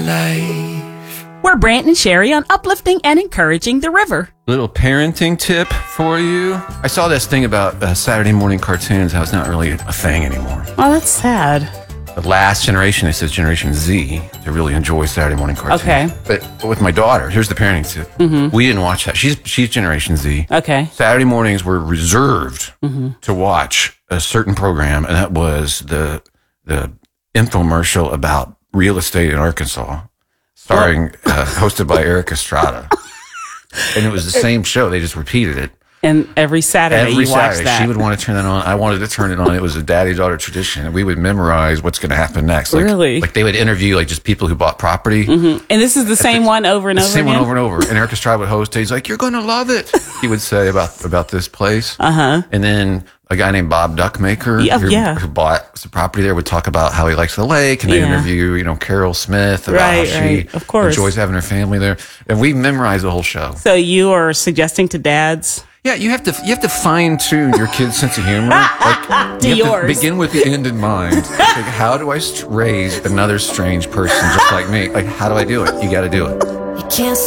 life. We're Brant and Sherry on uplifting and encouraging the river. Little parenting tip for you. I saw this thing about Saturday morning cartoons, how it's not really a thing anymore. Oh, that's sad. The last generation, it says Generation Z, to really enjoy Saturday morning cartoons. Okay. But with my daughter, here's the parenting tip. Mm-hmm. We didn't watch that. She's Generation Z. Okay. Saturday mornings were reserved to watch a certain program, and that was the infomercial about real estate in Arkansas, starring, hosted by Eric Estrada. And it was the same show. They just repeated it. And every Saturday you watch that. She would want to turn that on. I wanted to turn it on. It was a daddy-daughter tradition. And we would memorize what's going to happen next. Really? Like they would interview like just people who bought property. Mm-hmm. And this is the same one over and over again? The same one over and over. And Eric Estrada would host it. He's like, you're going to love it. He would say about this place. Uh-huh. And then a guy named Bob Duckmaker who bought some property there would talk about how he likes the lake. And they interview, Carol Smith about how she of course. enjoys having her family there. And we memorized the whole show. So you are suggesting to dads... Yeah, you have to fine tune your kid's sense of humor. Like, to yours. Begin with the end in mind. Like, how do I raise another strange person just like me? Like, how do I do it? You got to do it. You can't